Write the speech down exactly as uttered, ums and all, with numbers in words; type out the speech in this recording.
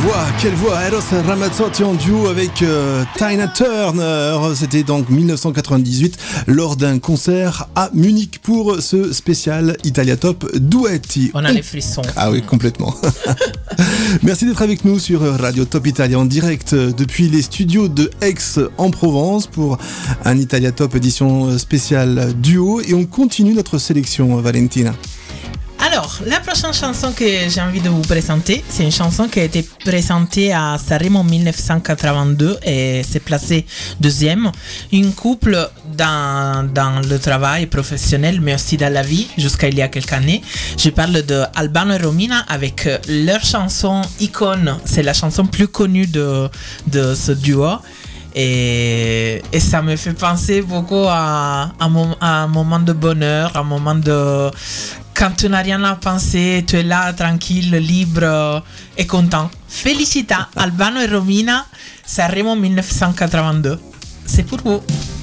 voix, quelle voix! Eros Ramazzotti en duo avec euh, Tina Turner. C'était donc dix-neuf cent quatre-vingt-dix-huit lors d'un concert à Munich pour ce spécial Italia Top Duetti. On a les frissons. Ah oui, complètement. Merci d'être avec nous sur Radio Top Italia en direct depuis les studios de Aix en Provence pour un Italia Top édition spéciale duo. Et on continue notre sélection, Valentina. Alors, la prochaine chanson que j'ai envie de vous présenter, c'est une chanson qui a été présentée à Sanremo en dix-neuf cent quatre-vingt-deux et s'est placée deuxième. Une couple dans, dans le travail professionnel, mais aussi dans la vie, jusqu'à il y a quelques années. Je parle de Albano et Romina avec leur chanson Icône. C'est la chanson plus connue de, de ce duo. Et, et ça me fait penser beaucoup à, à, mon, à un moment de bonheur, à un moment de... Quand tu n'as rien à penser, tu es là, tranquille, libre et content. Felicita, Albano et Romina, Sanremo dix-neuf cent quatre-vingt-deux. C'est pour vous.